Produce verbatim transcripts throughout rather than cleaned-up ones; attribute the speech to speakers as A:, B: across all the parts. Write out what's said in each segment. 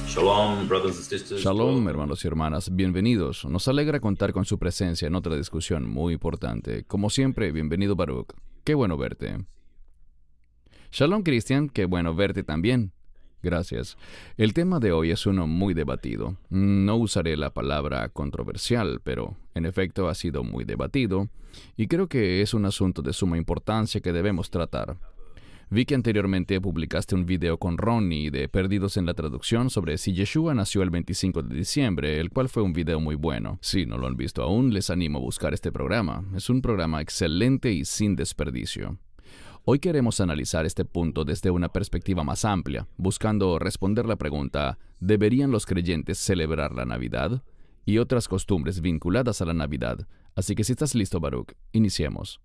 A: Shalom, brothers and sisters.
B: Shalom, hermanos y hermanas, bienvenidos. Nos alegra contar con su presencia en otra discusión muy importante. Como siempre, bienvenido Baruch. Qué bueno verte. Shalom, Cristian, qué bueno verte también. Gracias. El tema de hoy es uno muy debatido. No usaré la palabra controversial, pero en efecto ha sido muy debatido y creo que es un asunto de suma importancia que debemos tratar. Vi que anteriormente publicaste un video con Ronnie de Perdidos en la Traducción sobre si Yeshua nació el veinticinco de diciembre, el cual fue un video muy bueno. Si no lo han visto aún, les animo a buscar este programa. Es un programa excelente y sin desperdicio. Hoy queremos analizar este punto desde una perspectiva más amplia, buscando responder la pregunta, ¿deberían los creyentes celebrar la Navidad? Y otras costumbres vinculadas a la Navidad. Así que si estás listo, Baruch, iniciemos.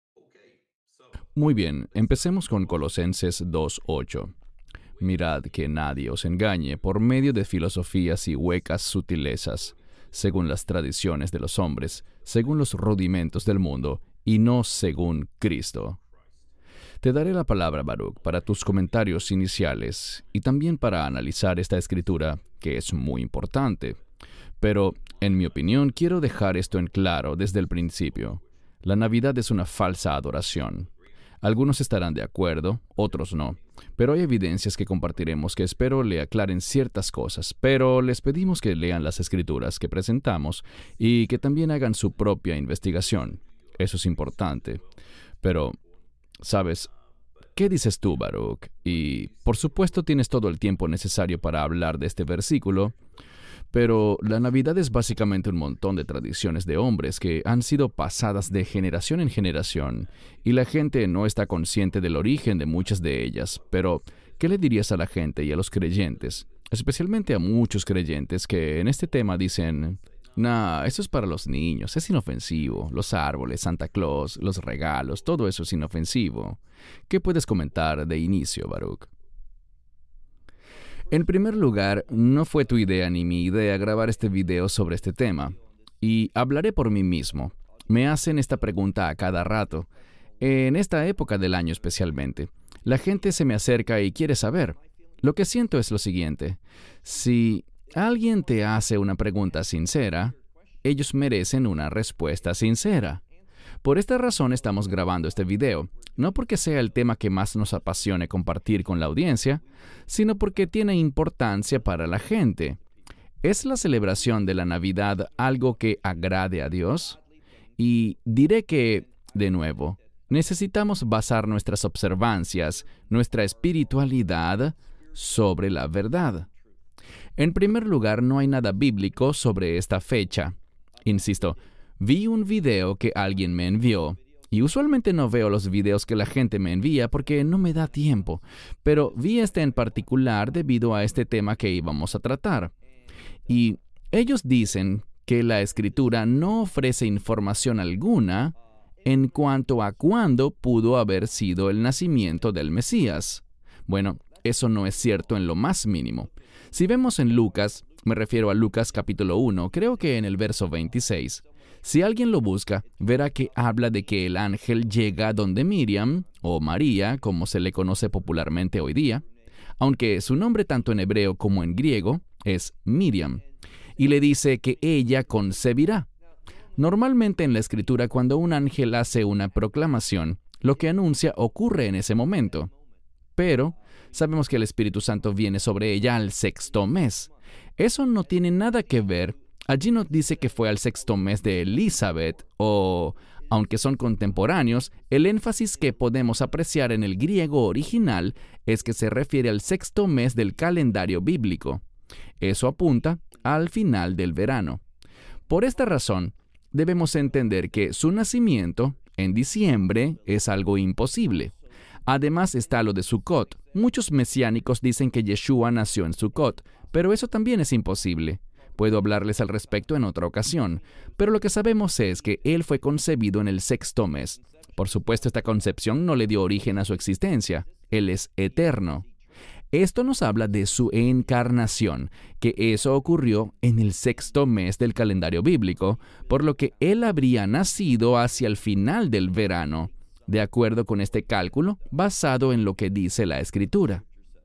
B: Muy bien, empecemos con Colosenses dos ocho. Mirad que nadie os engañe por medio de filosofías y huecas sutilezas, según las tradiciones de los hombres, según los rudimentos del mundo, y no según Cristo. Te daré la palabra, Baruch, para tus comentarios iniciales y también para analizar esta escritura, que es muy importante. Pero, en mi opinión, quiero dejar esto en claro desde el principio. La Navidad es una falsa adoración. Algunos estarán de acuerdo, otros no, pero hay evidencias que compartiremos que espero le aclaren ciertas cosas, pero les pedimos que lean las escrituras que presentamos y que también hagan su propia investigación. Eso es importante. Pero, ¿sabes? ¿Qué dices tú, Baruch? Y, por supuesto, tienes todo el tiempo necesario para hablar de este versículo, pero la Navidad es básicamente un montón de tradiciones de hombres que han sido pasadas de generación en generación, y la gente no está consciente del origen de muchas de ellas. Pero, ¿qué le dirías a la gente y a los creyentes? Especialmente a muchos creyentes que en este tema dicen, nah, eso es para los niños, es inofensivo, los árboles, Santa Claus, los regalos, todo eso es inofensivo. ¿Qué puedes comentar de inicio, Baruch? En primer lugar, no fue tu idea ni mi idea grabar este video sobre este tema. Y hablaré por mí mismo. Me hacen esta pregunta a cada rato. En esta época del año especialmente. La gente se me acerca y quiere saber. Lo que siento es lo siguiente. Si alguien te hace una pregunta sincera, ellos merecen una respuesta sincera. Por esta razón estamos grabando este video, no porque sea el tema que más nos apasione compartir con la audiencia, sino porque tiene importancia para la gente. ¿Es la celebración de la Navidad algo que agrade a Dios? Y diré que, de nuevo, necesitamos basar nuestras observancias, nuestra espiritualidad, sobre la verdad. En primer lugar, no hay nada bíblico sobre esta fecha. Insisto, vi un video que alguien me envió, y usualmente no veo los videos que la gente me envía porque no me da tiempo, pero vi este en particular debido a este tema que íbamos a tratar. Y ellos dicen que la Escritura no ofrece información alguna en cuanto a cuándo pudo haber sido el nacimiento del Mesías. Bueno, eso no es cierto en lo más mínimo. Si vemos en Lucas, me refiero a Lucas capítulo uno, creo que en el verso veintiséis, si alguien lo busca, verá que habla de que el ángel llega donde Miriam, o María, como se le conoce popularmente hoy día, aunque su nombre tanto en hebreo como en griego es Miriam, y le dice que ella concebirá. Normalmente en la Escritura, cuando un ángel hace una proclamación, lo que anuncia ocurre en ese momento. Pero sabemos que el Espíritu Santo viene sobre ella al sexto mes. Eso no tiene nada que ver. Allí nos dice que fue al sexto mes de Elizabeth, o, aunque son contemporáneos, el énfasis que podemos apreciar en el griego original es que se refiere al sexto mes del calendario bíblico. Eso apunta al final del verano. Por esta razón, debemos entender que su nacimiento, en diciembre, es algo imposible. Además está lo de Sukkot. Muchos mesiánicos dicen que Yeshua nació en Sukkot, pero eso también es imposible. Puedo hablarles al respecto en otra ocasión, pero lo que sabemos es que él fue concebido en el sexto mes. Por supuesto, esta concepción no le dio origen a su existencia. Él es eterno. Esto nos habla de su encarnación, que eso ocurrió en el sexto mes del calendario bíblico, por lo que él habría nacido hacia el final del verano, de acuerdo con este cálculo basado en lo que dice la Escritura.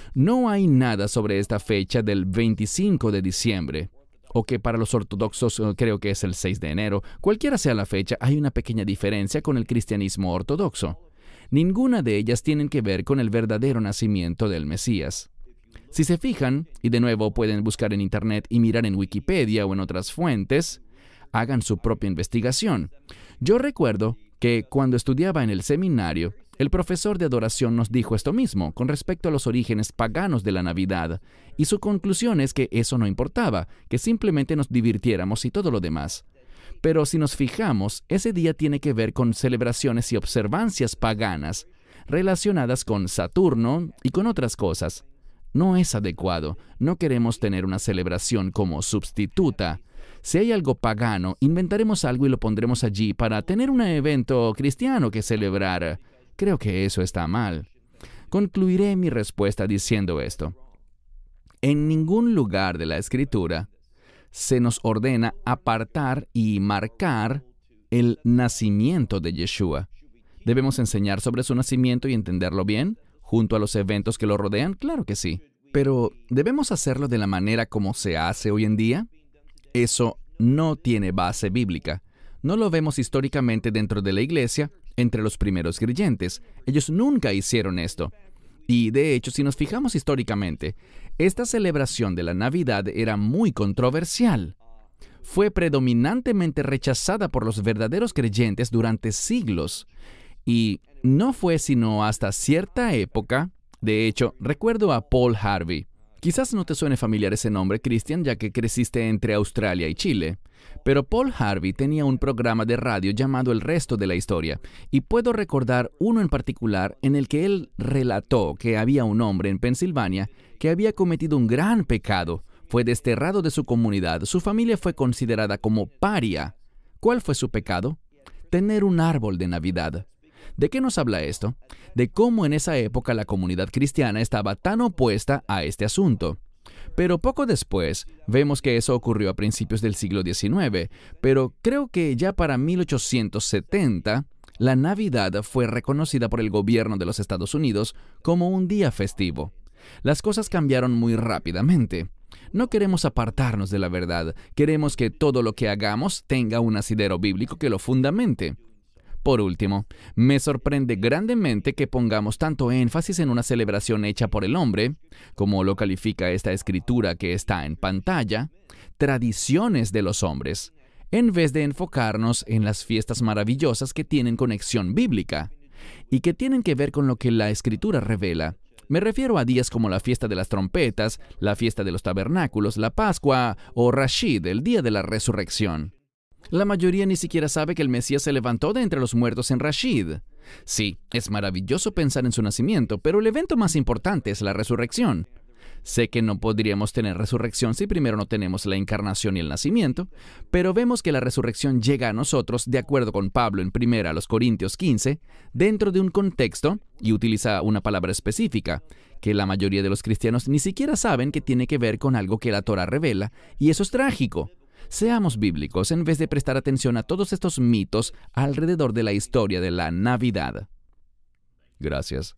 B: No hay nada sobre esta fecha del veinticinco de diciembre, o que para los ortodoxos creo que es el seis de enero. Cualquiera sea la fecha, hay una pequeña diferencia con el cristianismo ortodoxo. Ninguna de ellas tienen que ver con el verdadero nacimiento del Mesías. Si se fijan, y de nuevo pueden buscar en Internet y mirar en Wikipedia o en otras fuentes, hagan su propia investigación. Yo recuerdo que cuando estudiaba en el seminario, el profesor de adoración nos dijo esto mismo con respecto a los orígenes paganos de la Navidad, y su conclusión es que eso no importaba, que simplemente nos divirtiéramos y todo lo demás. Pero si nos fijamos, ese día tiene que ver con celebraciones y observancias paganas relacionadas con Saturno y con otras cosas. No es adecuado. No queremos tener una celebración como sustituta. Si hay algo pagano, inventaremos algo y lo pondremos allí para tener un evento cristiano que celebrar. Creo que eso está mal. Concluiré mi respuesta diciendo esto. En ningún lugar de la Escritura se nos ordena apartar y marcar el nacimiento de Yeshua. ¿Debemos enseñar sobre su nacimiento y entenderlo bien, junto a los eventos que lo rodean? Claro que sí. Pero, ¿debemos hacerlo de la manera como se hace hoy en día? Eso no tiene base bíblica. No lo vemos históricamente dentro de la iglesia, entre los primeros creyentes. Ellos nunca hicieron esto. Y, de hecho, si nos fijamos históricamente, esta celebración de la Navidad era muy controversial. Fue predominantemente rechazada por los verdaderos creyentes durante siglos. Y no fue sino hasta cierta época. De hecho, recuerdo a Paul Harvey. Quizás no te suene familiar ese nombre, Christian, ya que creciste entre Australia y Chile. Pero Paul Harvey tenía un programa de radio llamado El Resto de la Historia, y puedo recordar uno en particular en el que él relató que había un hombre en Pensilvania que había cometido un gran pecado, fue desterrado de su comunidad, su familia fue considerada como paria. ¿Cuál fue su pecado? Tener un árbol de Navidad. ¿De qué nos habla esto? De cómo en esa época la comunidad cristiana estaba tan opuesta a este asunto. Pero poco después, vemos que eso ocurrió a principios del siglo diecinueve, pero creo que ya para mil ochocientos setenta, la Navidad fue reconocida por el gobierno de los Estados Unidos como un día festivo. Las cosas cambiaron muy rápidamente. No queremos apartarnos de la verdad, queremos que todo lo que hagamos tenga un asidero bíblico que lo fundamente. Por último, me sorprende grandemente que pongamos tanto énfasis en una celebración hecha por el hombre, como lo califica esta escritura que está en pantalla, tradiciones de los hombres, en vez de enfocarnos en las fiestas maravillosas que tienen conexión bíblica y que tienen que ver con lo que la escritura revela. Me refiero a días como la fiesta de las trompetas, la fiesta de los tabernáculos, la Pascua o Rashid, el día de la resurrección. La mayoría ni siquiera sabe que el Mesías se levantó de entre los muertos en Rashid. Sí, es maravilloso pensar en su nacimiento, pero el evento más importante es la resurrección. Sé que no podríamos tener resurrección si primero no tenemos la encarnación y el nacimiento, pero vemos que la resurrección llega a nosotros, de acuerdo con Pablo en primera a los Corintios quince, dentro de un contexto, y utiliza una palabra específica, que la mayoría de los cristianos ni siquiera saben que tiene que ver con algo que la Torá revela, y eso es trágico. Seamos bíblicos en vez de prestar atención a todos estos mitos alrededor de la historia de la Navidad. Gracias.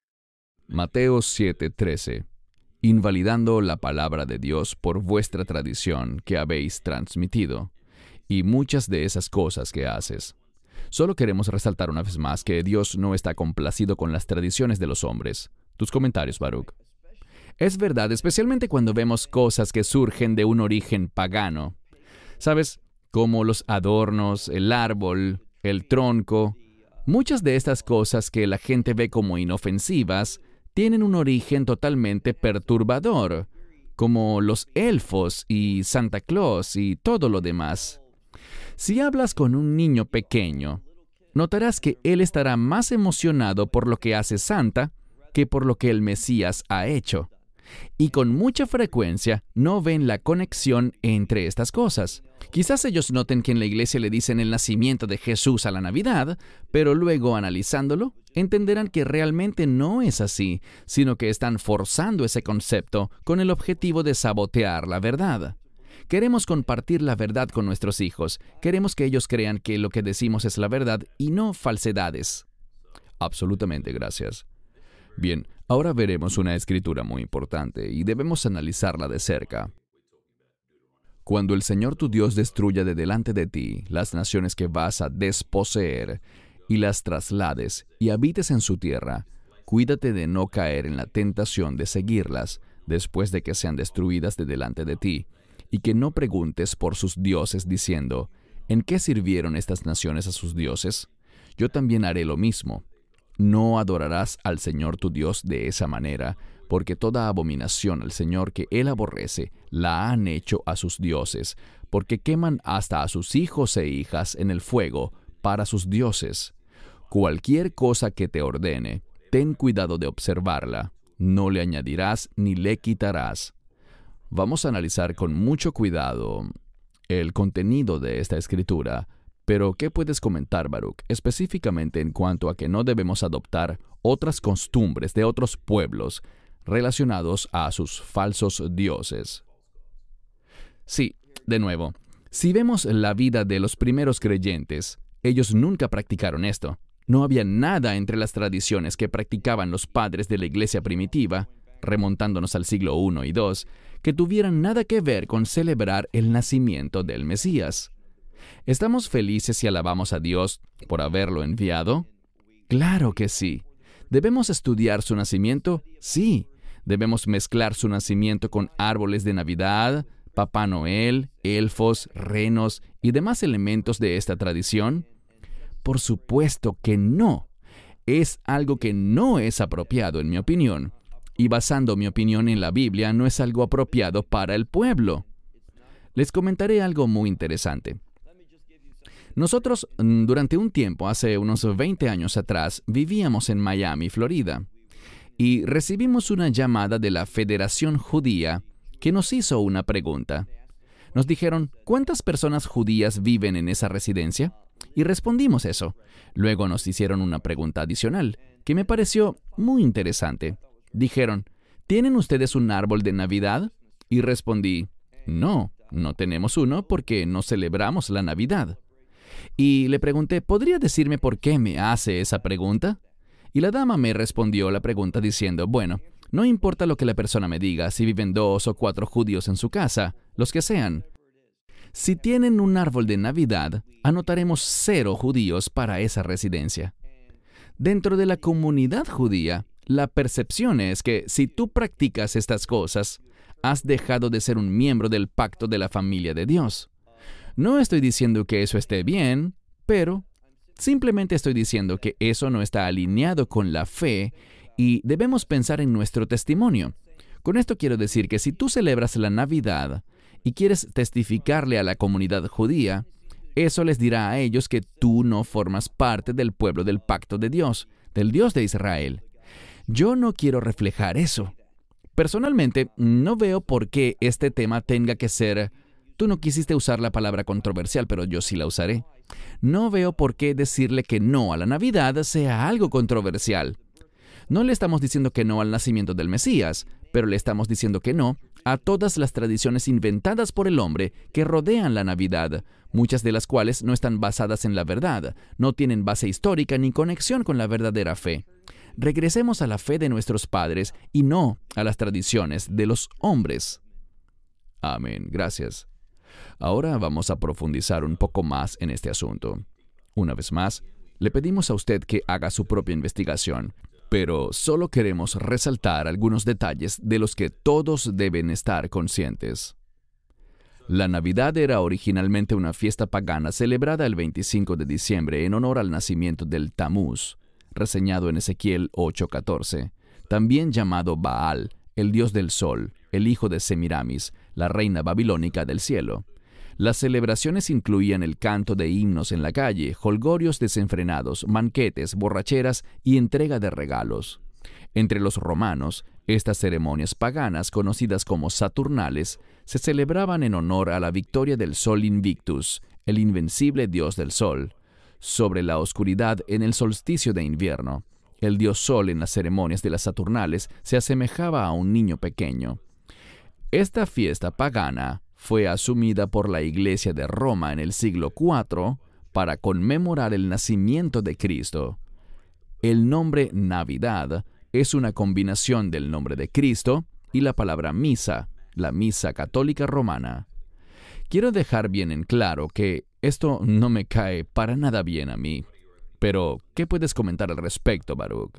B: Mateo siete trece. Invalidando la palabra de Dios por vuestra tradición que habéis transmitido, y muchas de esas cosas que haces. Solo queremos resaltar una vez más que Dios no está complacido con las tradiciones de los hombres. Tus comentarios, Baruch. Es verdad, especialmente cuando vemos cosas que surgen de un origen pagano. ¿Sabes? Como los adornos, el árbol, el tronco. Muchas de estas cosas que la gente ve como inofensivas tienen un origen totalmente perturbador, como los elfos y Santa Claus y todo lo demás. Si hablas con un niño pequeño, notarás que él estará más emocionado por lo que hace Santa que por lo que el Mesías ha hecho. Y con mucha frecuencia no ven la conexión entre estas cosas. Quizás ellos noten que en la iglesia le dicen el nacimiento de Jesús a la Navidad, pero luego analizándolo, entenderán que realmente no es así, sino que están forzando ese concepto con el objetivo de sabotear la verdad. Queremos compartir la verdad con nuestros hijos. Queremos que ellos crean que lo que decimos es la verdad y no falsedades. Absolutamente, gracias. Bien, Ahora veremos una escritura muy importante y debemos analizarla de cerca. Cuando el Señor tu Dios destruya de delante de ti las naciones que vas a desposeer y las traslades y habites en su tierra, cuídate de no caer en la tentación de seguirlas después de que sean destruidas de delante de ti, y que no preguntes por sus dioses diciendo, ¿en qué sirvieron estas naciones a sus dioses? Yo también haré lo mismo. No adorarás al Señor tu Dios de esa manera, porque toda abominación al Señor que Él aborrece la han hecho a sus dioses, porque queman hasta a sus hijos e hijas en el fuego para sus dioses. Cualquier cosa que te ordene, ten cuidado de observarla, no le añadirás ni le quitarás. Vamos a analizar con mucho cuidado el contenido de esta escritura. Pero, ¿qué puedes comentar, Baruch, específicamente en cuanto a que no debemos adoptar otras costumbres de otros pueblos relacionados a sus falsos dioses? Sí, de nuevo, si vemos la vida de los primeros creyentes, ellos nunca practicaron esto. No había nada entre las tradiciones que practicaban los padres de la iglesia primitiva, remontándonos al siglo primero y segundo, que tuvieran nada que ver con celebrar el nacimiento del Mesías. ¿Estamos felices y alabamos a Dios por haberlo enviado? Claro que sí. ¿Debemos estudiar su nacimiento? Sí. ¿Debemos mezclar su nacimiento con árboles de Navidad, Papá Noel, elfos, renos y demás elementos de esta tradición? Por supuesto que no. Es algo que no es apropiado, en mi opinión. Y basando mi opinión en la Biblia, no es algo apropiado para el pueblo. Les comentaré algo muy interesante. Nosotros, durante un tiempo, hace unos veinte años atrás, vivíamos en Miami, Florida, y recibimos una llamada de la Federación Judía que nos hizo una pregunta. Nos dijeron, ¿cuántas personas judías viven en esa residencia? Y respondimos eso. Luego nos hicieron una pregunta adicional, que me pareció muy interesante. Dijeron, ¿tienen ustedes un árbol de Navidad? Y respondí, no, no tenemos uno porque no celebramos la Navidad. Y le pregunté, ¿podría decirme por qué me hace esa pregunta? Y la dama me respondió la pregunta diciendo, bueno, no importa lo que la persona me diga, si viven dos o cuatro judíos en su casa, los que sean. Si tienen un árbol de Navidad, anotaremos cero judíos para esa residencia. Dentro de la comunidad judía, la percepción es que si tú practicas estas cosas, has dejado de ser un miembro del pacto de la familia de Dios. No estoy diciendo que eso esté bien, pero simplemente estoy diciendo que eso no está alineado con la fe y debemos pensar en nuestro testimonio. Con esto quiero decir que si tú celebras la Navidad y quieres testificarle a la comunidad judía, eso les dirá a ellos que tú no formas parte del pueblo del pacto de Dios, del Dios de Israel. Yo no quiero reflejar eso. Personalmente, no veo por qué este tema tenga que ser... Tú no quisiste usar la palabra controversial, pero yo sí la usaré. No veo por qué decirle que no a la Navidad sea algo controversial. No le estamos diciendo que no al nacimiento del Mesías, pero le estamos diciendo que no a todas las tradiciones inventadas por el hombre que rodean la Navidad, muchas de las cuales no están basadas en la verdad, no tienen base histórica ni conexión con la verdadera fe. Regresemos a la fe de nuestros padres y no a las tradiciones de los hombres. Amén. Gracias. Ahora vamos a profundizar un poco más en este asunto. Una vez más, le pedimos a usted que haga su propia investigación, pero solo queremos resaltar algunos detalles de los que todos deben estar conscientes. La Navidad era originalmente una fiesta pagana celebrada el veinticinco de diciembre en honor al nacimiento del Tamuz, reseñado en Ezequiel ocho catorce, también llamado Baal, el dios del sol, el hijo de Semiramis, la reina babilónica del cielo. Las celebraciones incluían el canto de himnos en la calle, jolgorios desenfrenados, banquetes, borracheras y entrega de regalos. Entre los romanos, estas ceremonias paganas, conocidas como Saturnales, se celebraban en honor a la victoria del Sol Invictus, el invencible dios del sol, sobre la oscuridad en el solsticio de invierno. El dios Sol en las ceremonias de las Saturnales se asemejaba a un niño pequeño. Esta fiesta pagana fue asumida por la Iglesia de Roma en el siglo cuarto para conmemorar el nacimiento de Cristo. El nombre Navidad es una combinación del nombre de Cristo y la palabra misa, la misa católica romana. Quiero dejar bien en claro que esto no me cae para nada bien a mí. Pero, ¿qué puedes comentar al respecto, Baruch?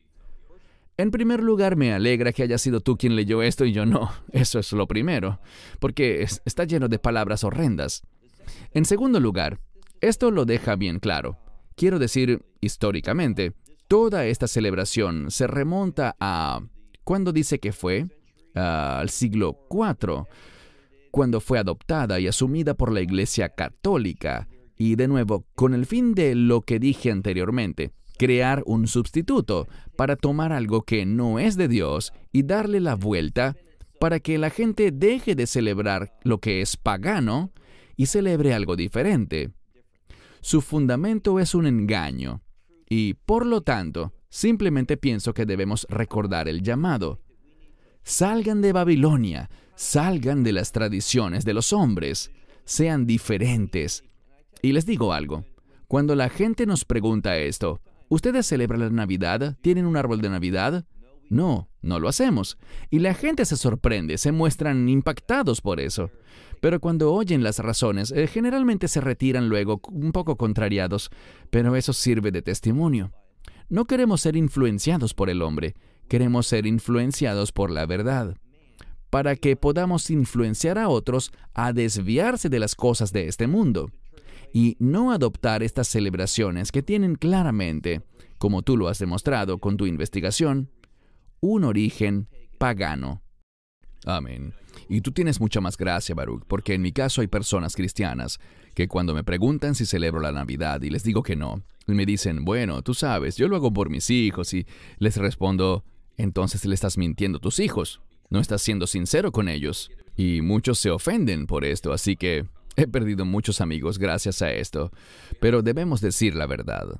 B: En primer lugar, me alegra que haya sido tú quien leyó esto y yo no. Eso es lo primero, porque es- está lleno de palabras horrendas. En segundo lugar, esto lo deja bien claro. Quiero decir, históricamente, toda esta celebración se remonta a... ¿Cuándo dice que fue? Ah, al siglo cuatro, cuando fue adoptada y asumida por la Iglesia Católica. Y de nuevo, con el fin de lo que dije anteriormente, crear un sustituto para tomar algo que no es de Dios y darle la vuelta para que la gente deje de celebrar lo que es pagano y celebre algo diferente. Su fundamento es un engaño y, por lo tanto, simplemente pienso que debemos recordar el llamado. Salgan de Babilonia, salgan de las tradiciones de los hombres, sean diferentes. Y les digo algo, cuando la gente nos pregunta esto, ¿ustedes celebran la Navidad? ¿Tienen un árbol de Navidad? No, no lo hacemos. Y la gente se sorprende, se muestran impactados por eso. Pero cuando oyen las razones, eh, generalmente se retiran luego un poco contrariados, pero eso sirve de testimonio. No queremos ser influenciados por el hombre, queremos ser influenciados por la verdad, para que podamos influenciar a otros a desviarse de las cosas de este mundo y no adoptar estas celebraciones que tienen claramente, como tú lo has demostrado con tu investigación, un origen pagano. Amén. Y tú tienes mucha más gracia, Baruch, porque en mi caso hay personas cristianas que cuando me preguntan si celebro la Navidad y les digo que no, me dicen, bueno, tú sabes, yo lo hago por mis hijos, y les respondo, entonces le estás mintiendo a tus hijos, no estás siendo sincero con ellos. Y muchos se ofenden por esto, así que he perdido muchos amigos gracias a esto, pero debemos decir la verdad.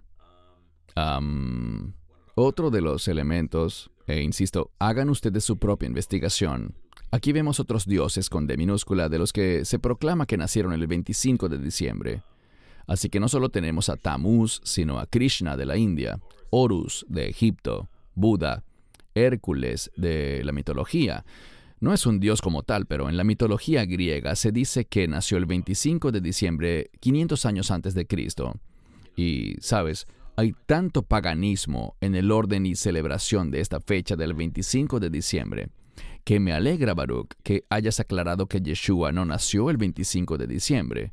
B: Um, otro de los elementos, e insisto, hagan ustedes su propia investigación. Aquí vemos otros dioses con D minúscula de los que se proclama que nacieron el veinticinco de diciembre. Así que no solo tenemos a Tammuz, sino a Krishna de la India, Horus de Egipto, Buda, Hércules de la mitología. No es un dios como tal, pero en la mitología griega se dice que nació el veinticinco de diciembre, quinientos años antes de Cristo. Y, ¿sabes? Hay tanto paganismo en el orden y celebración de esta fecha del veinticinco de diciembre, que me alegra, Baruch, que hayas aclarado que Yeshua no nació el veinticinco de diciembre.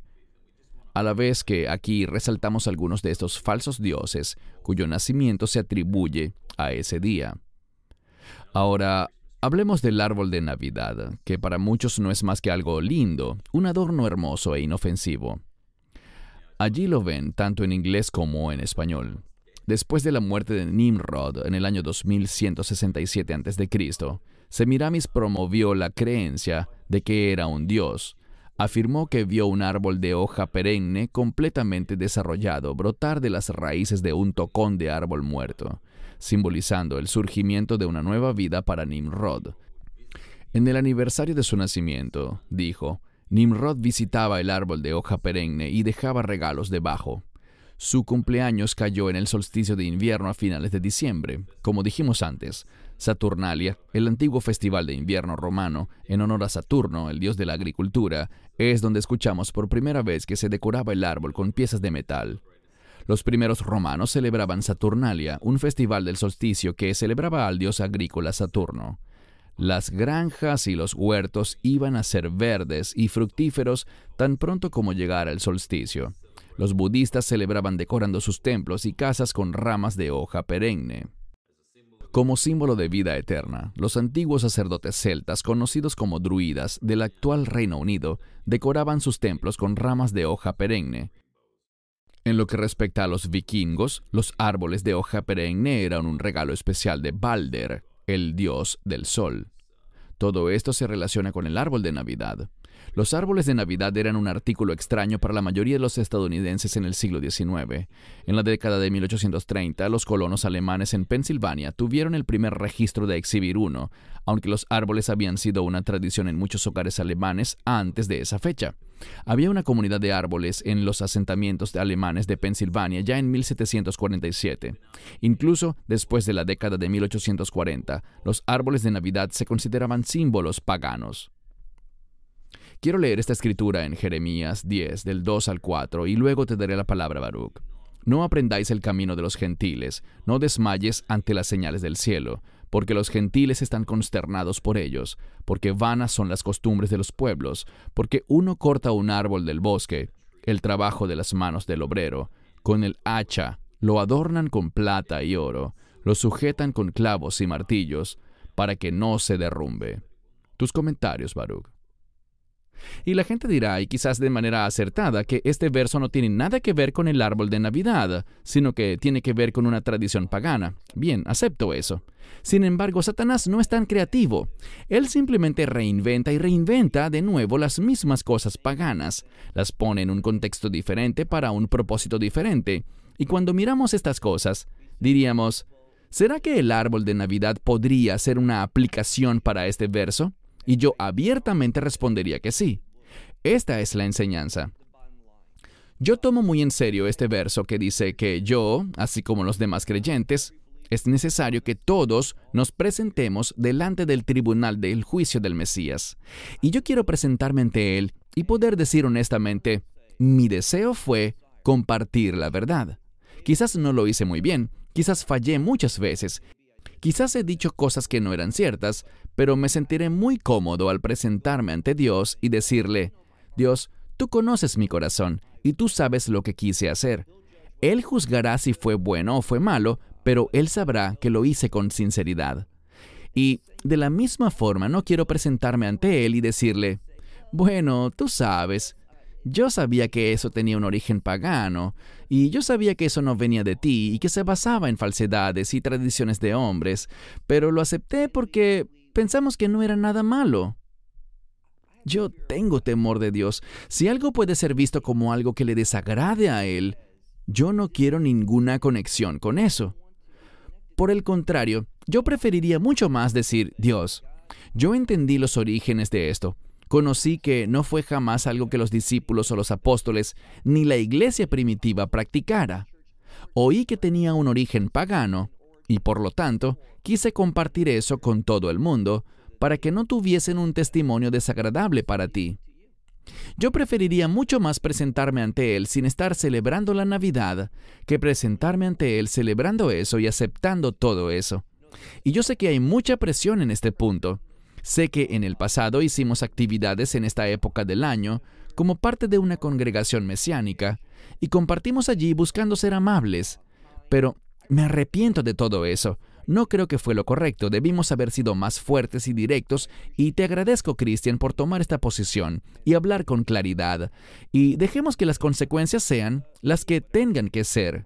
B: A la vez que aquí resaltamos algunos de estos falsos dioses cuyo nacimiento se atribuye a ese día. Ahora, hablemos del árbol de Navidad, que para muchos no es más que algo lindo, un adorno hermoso e inofensivo. Allí lo ven tanto en inglés como en español. Después de la muerte de Nimrod en el año dos mil ciento sesenta y siete antes de Cristo, Semiramis promovió la creencia de que era un dios. Afirmó que vio un árbol de hoja perenne completamente desarrollado brotar de las raíces de un tocón de árbol muerto, simbolizando el surgimiento de una nueva vida para Nimrod. En el aniversario de su nacimiento, dijo, Nimrod visitaba el árbol de hoja perenne y dejaba regalos debajo. Su cumpleaños cayó en el solsticio de invierno a finales de diciembre. Como dijimos antes, Saturnalia, el antiguo festival de invierno romano, en honor a Saturno, el dios de la agricultura, es donde escuchamos por primera vez que se decoraba el árbol con piezas de metal. Los primeros romanos celebraban Saturnalia, un festival del solsticio que celebraba al dios agrícola Saturno. Las granjas y los huertos iban a ser verdes y fructíferos tan pronto como llegara el solsticio. Los budistas celebraban decorando sus templos y casas con ramas de hoja perenne. Como símbolo de vida eterna, los antiguos sacerdotes celtas, conocidos como druidas del actual Reino Unido, decoraban sus templos con ramas de hoja perenne. En lo que respecta a los vikingos, los árboles de hoja perenne eran un regalo especial de Balder, el dios del sol. Todo esto se relaciona con el árbol de Navidad. Los árboles de Navidad eran un artículo extraño para la mayoría de los estadounidenses en el siglo diecinueve. En la década de mil ochocientos treinta, los colonos alemanes en Pensilvania tuvieron el primer registro de exhibir uno, aunque los árboles habían sido una tradición en muchos hogares alemanes antes de esa fecha. Había una comunidad de árboles en los asentamientos alemanes de Pensilvania ya en mil setecientos cuarenta y siete. Incluso después de la década de mil ochocientos cuarenta, los árboles de Navidad se consideraban símbolos paganos. Quiero leer esta escritura en Jeremías diez, del dos al cuatro, y luego te daré la palabra, Baruch. No aprendáis el camino de los gentiles, no desmayes ante las señales del cielo, porque los gentiles están consternados por ellos, porque vanas son las costumbres de los pueblos, porque uno corta un árbol del bosque, el trabajo de las manos del obrero, con el hacha, lo adornan con plata y oro, lo sujetan con clavos y martillos, para que no se derrumbe. Tus comentarios, Baruch. Y la gente dirá, y quizás de manera acertada, que este verso no tiene nada que ver con el árbol de Navidad, sino que tiene que ver con una tradición pagana. Bien, acepto eso. Sin embargo, Satanás no es tan creativo. Él simplemente reinventa y reinventa de nuevo las mismas cosas paganas. Las pone en un contexto diferente para un propósito diferente. Y cuando miramos estas cosas, diríamos, ¿será que el árbol de Navidad podría ser una aplicación para este verso? Y yo abiertamente respondería que sí. Esta es la enseñanza. Yo tomo muy en serio este verso que dice que yo, así como los demás creyentes, es necesario que todos nos presentemos delante del tribunal del juicio del Mesías. Y yo quiero presentarme ante Él y poder decir honestamente, mi deseo fue compartir la verdad. Quizás no lo hice muy bien, quizás fallé muchas veces, quizás he dicho cosas que no eran ciertas, pero me sentiré muy cómodo al presentarme ante Dios y decirle, Dios, tú conoces mi corazón y tú sabes lo que quise hacer. Él juzgará si fue bueno o fue malo, pero Él sabrá que lo hice con sinceridad. Y de la misma forma no quiero presentarme ante Él y decirle, bueno, tú sabes, yo sabía que eso tenía un origen pagano, y yo sabía que eso no venía de ti y que se basaba en falsedades y tradiciones de hombres, pero lo acepté porque pensamos que no era nada malo. Yo tengo temor de Dios. Si algo puede ser visto como algo que le desagrade a Él, yo no quiero ninguna conexión con eso. Por el contrario, yo preferiría mucho más decir, Dios, yo entendí los orígenes de esto. Conocí que no fue jamás algo que los discípulos o los apóstoles ni la iglesia primitiva practicara. Oí que tenía un origen pagano y por lo tanto quise compartir eso con todo el mundo para que no tuviesen un testimonio desagradable para ti. Yo preferiría mucho más presentarme ante Él sin estar celebrando la Navidad que presentarme ante Él celebrando eso y aceptando todo eso. Y yo sé que hay mucha presión en este punto. Sé que en el pasado hicimos actividades en esta época del año como parte de una congregación mesiánica y compartimos allí buscando ser amables. Pero me arrepiento de todo eso. No creo que fue lo correcto. Debimos haber sido más fuertes y directos y te agradezco, Christian, por tomar esta posición y hablar con claridad. Y dejemos que las consecuencias sean las que tengan que ser.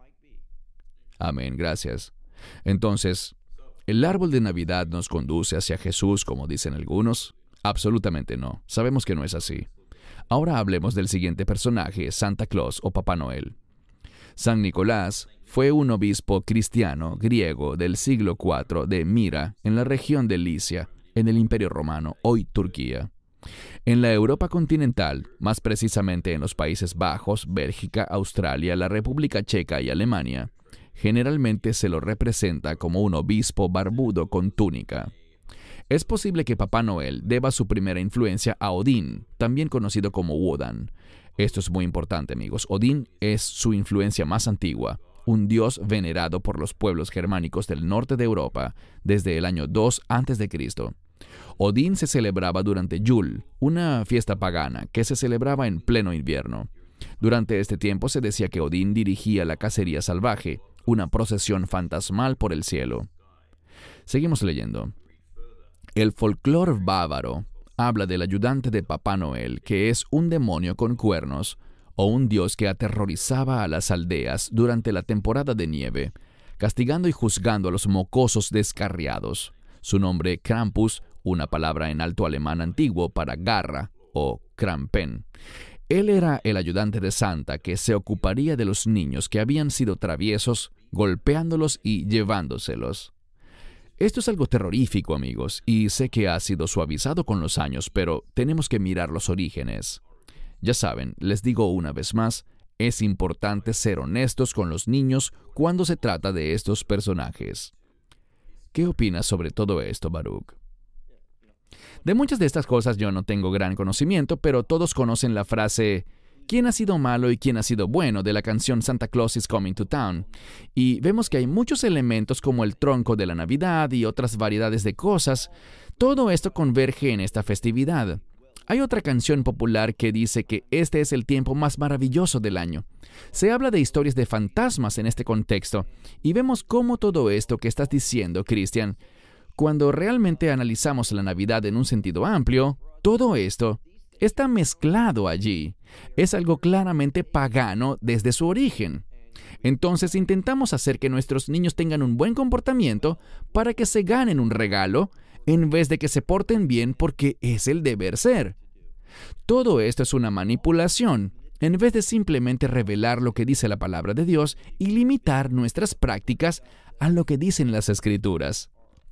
B: Amén, gracias. Entonces, ¿el árbol de Navidad nos conduce hacia Jesús, como dicen algunos? Absolutamente no. Sabemos que no es así. Ahora hablemos del siguiente personaje, Santa Claus o Papá Noel. San Nicolás fue un obispo cristiano griego del siglo cuatro de Mira, en la región de Licia, en el Imperio Romano, hoy Turquía. En la Europa continental, más precisamente en los Países Bajos, Bélgica, Australia, la República Checa y Alemania, generalmente se lo representa como un obispo barbudo con túnica. Es posible que Papá Noel deba su primera influencia a Odín, también conocido como Wodan. Esto es muy importante, amigos. Odín es su influencia más antigua, un dios venerado por los pueblos germánicos del norte de Europa desde el año dos antes de Cristo Odín se celebraba durante Yule, una fiesta pagana que se celebraba en pleno invierno. Durante este tiempo se decía que Odín dirigía la cacería salvaje, una procesión fantasmal por el cielo. Seguimos leyendo. El folclore bávaro habla del ayudante de Papá Noel, que es un demonio con cuernos, o un dios que aterrorizaba a las aldeas durante la temporada de nieve, castigando y juzgando a los mocosos descarriados. Su nombre Krampus, una palabra en alto alemán antiguo para garra o Krampen. Él era el ayudante de Santa que se ocuparía de los niños que habían sido traviesos, golpeándolos y llevándoselos. Esto es algo terrorífico, amigos, y sé que ha sido suavizado con los años, pero tenemos que mirar los orígenes. Ya saben, les digo una vez más, es importante ser honestos con los niños cuando se trata de estos personajes. ¿Qué opinas sobre todo esto, Baruch? De muchas de estas cosas yo no tengo gran conocimiento, pero todos conocen la frase ¿quién ha sido malo y quién ha sido bueno? De la canción Santa Claus is Coming to Town. Y vemos que hay muchos elementos como el tronco de la Navidad y otras variedades de cosas. Todo esto converge en esta festividad. Hay otra canción popular que dice que este es el tiempo más maravilloso del año. Se habla de historias de fantasmas en este contexto, y vemos cómo todo esto que estás diciendo, Christian, cuando realmente analizamos la Navidad en un sentido amplio, todo esto está mezclado allí. Es algo claramente pagano desde su origen. Entonces intentamos hacer que nuestros niños tengan un buen comportamiento para que se ganen un regalo, en vez de que se porten bien porque es el deber ser. Todo esto es una manipulación, en vez de simplemente revelar lo que dice la palabra de Dios y limitar nuestras prácticas a lo que dicen las Escrituras.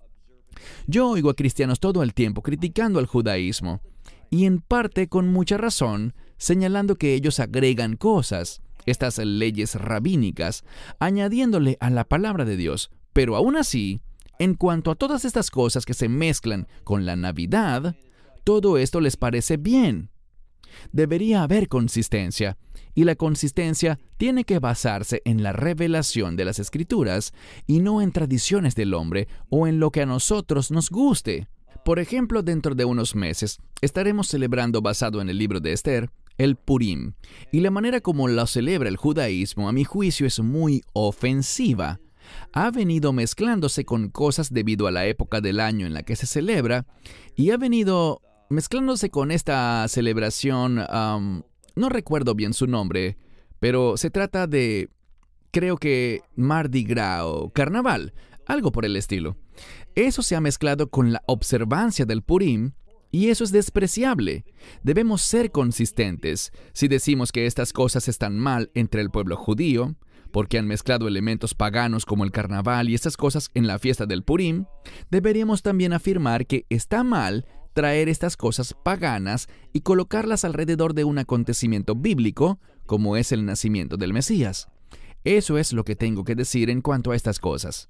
B: Yo oigo a cristianos todo el tiempo criticando al judaísmo, y en parte con mucha razón, señalando que ellos agregan cosas, estas leyes rabínicas, añadiéndole a la palabra de Dios, pero aún así, en cuanto a todas estas cosas que se mezclan con la Navidad, todo esto les parece bien. Debería haber consistencia, y la consistencia tiene que basarse en la revelación de las Escrituras y no en tradiciones del hombre o en lo que a nosotros nos guste. Por ejemplo, dentro de unos meses estaremos celebrando, basado en el libro de Esther, el Purim, y la manera como lo celebra el judaísmo, a mi juicio, es muy ofensiva. Ha venido mezclándose con cosas debido a la época del año en la que se celebra, y ha venido mezclándose con esta celebración, um, no recuerdo bien su nombre, pero se trata de, creo que Mardi Gras o Carnaval, algo por el estilo. Eso se ha mezclado con la observancia del Purim, y eso es despreciable. Debemos ser consistentes. Si decimos que estas cosas están mal entre el pueblo judío, porque han mezclado elementos paganos como el carnaval y estas cosas en la fiesta del Purim, deberíamos también afirmar que está mal traer estas cosas paganas y colocarlas alrededor de un acontecimiento bíblico, como es el nacimiento del Mesías. Eso es lo que tengo que decir en cuanto a estas cosas.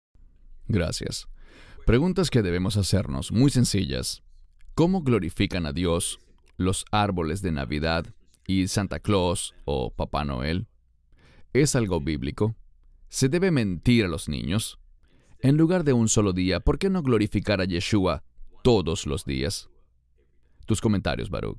B: Gracias. Preguntas que debemos hacernos, muy sencillas. ¿Cómo glorifican a Dios los árboles de Navidad y Santa Claus o Papá Noel? ¿Es algo bíblico? ¿Se debe mentir a los niños? En lugar de un solo día, ¿por qué no glorificar a Yeshua todos los días? Tus comentarios, Baruch.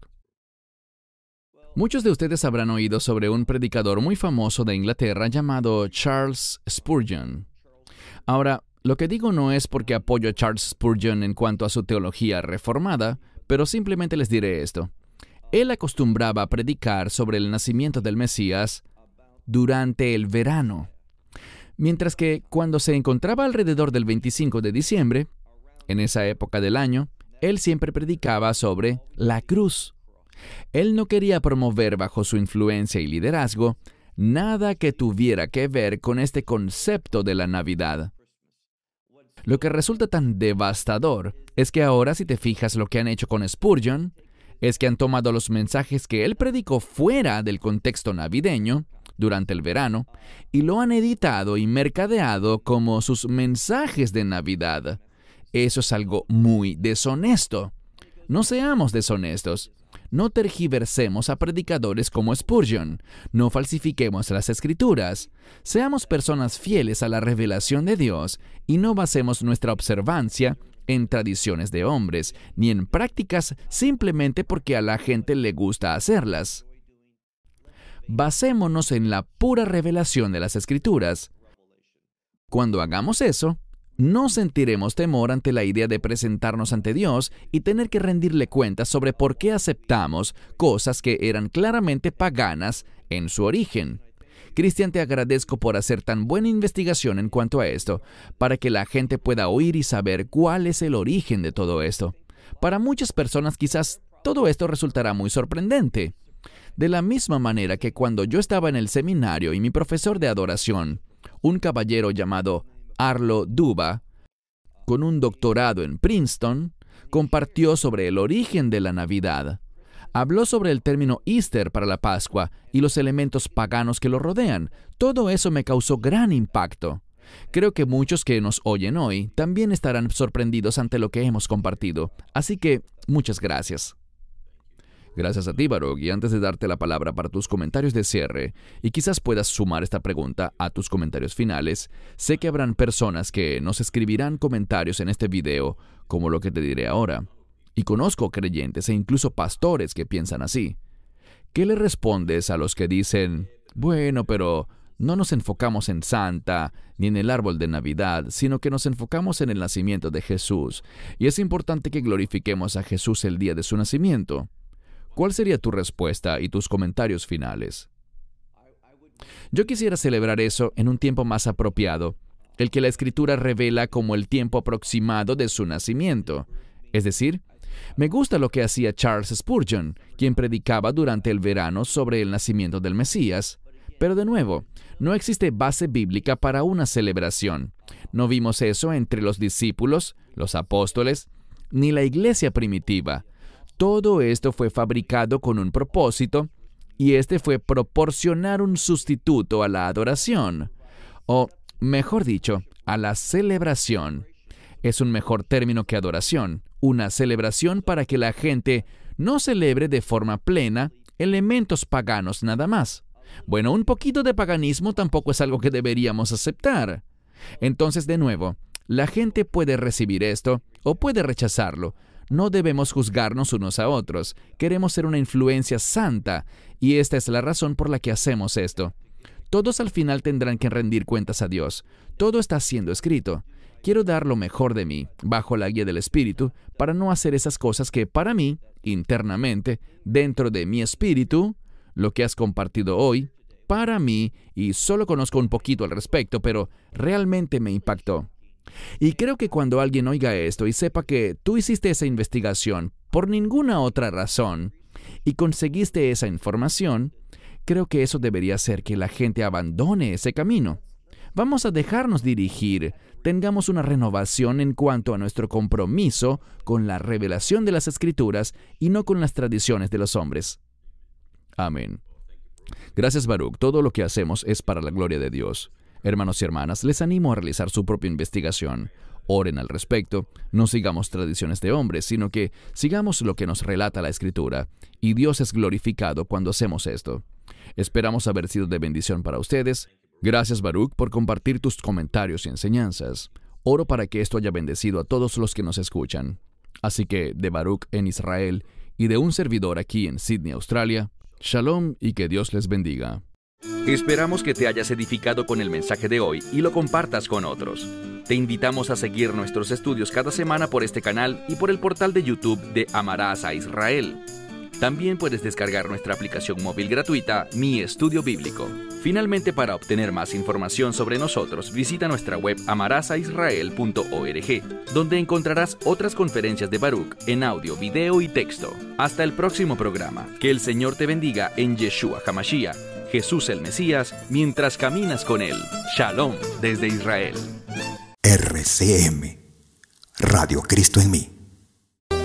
B: Muchos de ustedes habrán oído sobre un predicador muy famoso de Inglaterra llamado Charles Spurgeon. Ahora, lo que digo no es porque apoyo a Charles Spurgeon en cuanto a su teología reformada, pero simplemente les diré esto. Él acostumbraba a predicar sobre el nacimiento del Mesías durante el verano, mientras que cuando se encontraba alrededor del veinticinco de diciembre, en esa época del año, él siempre predicaba sobre la cruz. Él no quería promover bajo su influencia y liderazgo nada que tuviera que ver con este concepto de la Navidad. Lo que resulta tan devastador es que ahora, si te fijas lo que han hecho con Spurgeon, es que han tomado los mensajes que él predicó fuera del contexto navideño, durante el verano, y lo han editado y mercadeado como sus mensajes de Navidad. Eso es algo muy deshonesto. No seamos deshonestos. No tergiversemos a predicadores como Spurgeon. No falsifiquemos las Escrituras. Seamos personas fieles a la revelación de Dios y no basemos nuestra observancia en tradiciones de hombres, ni en prácticas simplemente porque a la gente le gusta hacerlas. Basémonos en la pura revelación de las Escrituras. Cuando hagamos eso, no sentiremos temor ante la idea de presentarnos ante Dios y tener que rendirle cuentas sobre por qué aceptamos cosas que eran claramente paganas en su origen. Cristian, te agradezco por hacer tan buena investigación en cuanto a esto, para que la gente pueda oír y saber cuál es el origen de todo esto. Para muchas personas quizás todo esto resultará muy sorprendente. De la misma manera que cuando yo estaba en el seminario y mi profesor de adoración, un caballero llamado Arlo Duba, con un doctorado en Princeton, compartió sobre el origen de la Navidad. Habló sobre el término Easter para la Pascua y los elementos paganos que lo rodean. Todo eso me causó gran impacto. Creo que muchos que nos oyen hoy también estarán sorprendidos ante lo que hemos compartido. Así que, muchas gracias. Gracias a ti, Baruch, y antes de darte la palabra para tus comentarios de cierre, y quizás puedas sumar esta pregunta a tus comentarios finales, sé que habrán personas que nos escribirán comentarios en este video, como lo que te diré ahora. Y conozco creyentes e incluso pastores que piensan así. ¿Qué le respondes a los que dicen, bueno, pero no nos enfocamos en Santa ni en el árbol de Navidad, sino que nos enfocamos en el nacimiento de Jesús, y es importante que glorifiquemos a Jesús el día de su nacimiento? ¿Cuál sería tu respuesta y tus comentarios finales? Yo quisiera celebrar eso en un tiempo más apropiado, el que la Escritura revela como el tiempo aproximado de su nacimiento. Es decir, me gusta lo que hacía Charles Spurgeon, quien predicaba durante el verano sobre el nacimiento del Mesías. Pero de nuevo, no existe base bíblica para una celebración. No vimos eso entre los discípulos, los apóstoles, ni la iglesia primitiva. Todo esto fue fabricado con un propósito, y este fue proporcionar un sustituto a la adoración, o, mejor dicho, a la celebración. Es un mejor término que adoración, una celebración para que la gente no celebre de forma plena elementos paganos nada más. Bueno, un poquito de paganismo tampoco es algo que deberíamos aceptar. Entonces, de nuevo, la gente puede recibir esto o puede rechazarlo. No debemos juzgarnos unos a otros. Queremos ser una influencia santa, y esta es la razón por la que hacemos esto. Todos al final tendrán que rendir cuentas a Dios. Todo está siendo escrito. Quiero dar lo mejor de mí, bajo la guía del Espíritu, para no hacer esas cosas que para mí, internamente, dentro de mi espíritu, lo que has compartido hoy, para mí, y solo conozco un poquito al respecto, pero realmente me impactó. Y creo que cuando alguien oiga esto y sepa que tú hiciste esa investigación por ninguna otra razón y conseguiste esa información, creo que eso debería hacer que la gente abandone ese camino. Vamos a dejarnos dirigir, tengamos una renovación en cuanto a nuestro compromiso con la revelación de las Escrituras y no con las tradiciones de los hombres. Amén. Gracias, Baruch. Todo lo que hacemos es para la gloria de Dios. Hermanos y hermanas, les animo a realizar su propia investigación. Oren al respecto. No sigamos tradiciones de hombres, sino que sigamos lo que nos relata la Escritura. Y Dios es glorificado cuando hacemos esto. Esperamos haber sido de bendición para ustedes. Gracias, Baruch, por compartir tus comentarios y enseñanzas. Oro para que esto haya bendecido a todos los que nos escuchan. Así que, de Baruch en Israel y de un servidor aquí en Sydney, Australia, Shalom y que Dios les bendiga.
A: Esperamos que te hayas edificado con el mensaje de hoy y lo compartas con otros. Te invitamos a seguir nuestros estudios cada semana por este canal y por el portal de YouTube de Amarás a Israel. También puedes descargar nuestra aplicación móvil gratuita, Mi Estudio Bíblico. Finalmente, para obtener más información sobre nosotros, visita nuestra web amarás a israel punto org, donde encontrarás otras conferencias de Baruch en audio, video y texto. Hasta el próximo programa. Que el Señor te bendiga en Yeshua HaMashiach, Jesús el Mesías, mientras caminas con Él. Shalom desde Israel.
C: R C M, Radio Cristo en mí.